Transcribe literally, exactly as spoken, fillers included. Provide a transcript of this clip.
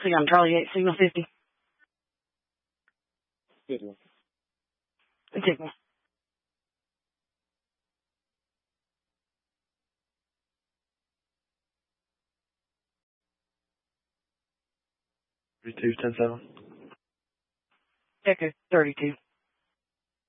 See, I'm Charlie eight, signal fifty. Good one. Take one. thirty-two, ten seven. Echo thirty-two.